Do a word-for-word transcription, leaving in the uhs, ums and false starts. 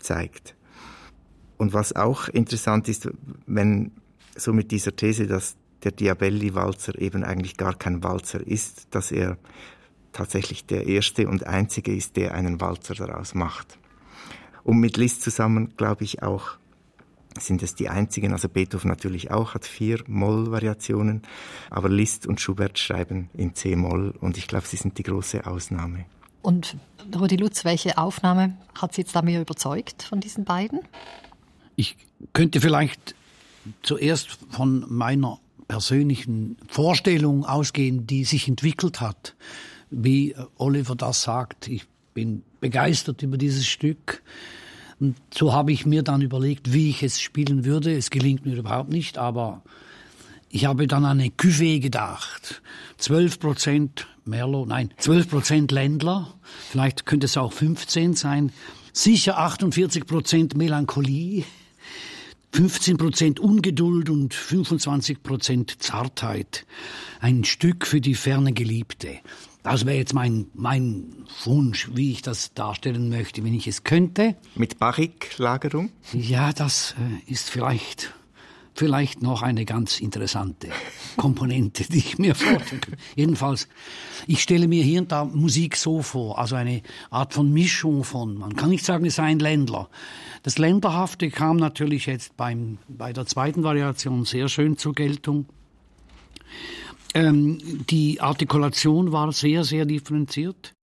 zeigt. Und was auch interessant ist, wenn so mit dieser These, dass der Diabelli-Walzer eben eigentlich gar kein Walzer ist, dass er tatsächlich der erste und einzige ist, der einen Walzer daraus macht. Und mit Liszt zusammen, glaube ich, auch sind es die einzigen, also Beethoven natürlich auch, hat vier Moll-Variationen, aber Liszt und Schubert schreiben in C-Moll und ich glaube, sie sind die große Ausnahme. Und Rudi Lutz, welche Aufnahme hat Sie jetzt da mehr überzeugt von diesen beiden? Ich könnte vielleicht zuerst von meiner persönlichen Vorstellung ausgehen, die sich entwickelt hat. Wie Oliver das sagt, ich bin begeistert über dieses Stück. Und so habe ich mir dann überlegt, wie ich es spielen würde. Es gelingt mir überhaupt nicht, aber ich habe dann an eine Cuvée gedacht. zwölf Prozent Merlot, nein, zwölf Prozent Ländler, vielleicht könnte es auch fünfzehn sein. Sicher achtundvierzig Prozent Melancholie, fünfzehn Prozent Ungeduld und fünfundzwanzig Prozent Zartheit. Ein Stück für die ferne Geliebte. Das wäre jetzt mein, mein Wunsch, wie ich das darstellen möchte, wenn ich es könnte. Mit Barrique-Lagerung? Ja, das äh, ist vielleicht, vielleicht noch eine ganz interessante Komponente, die ich mir vorstellen kann. Jedenfalls, ich stelle mir hier und da Musik so vor, also eine Art von Mischung von, man kann nicht sagen, es sei ein Ländler. Das Länderhafte kam natürlich jetzt beim, bei der zweiten Variation sehr schön zur Geltung. Ähm, die Artikulation war sehr, sehr differenziert.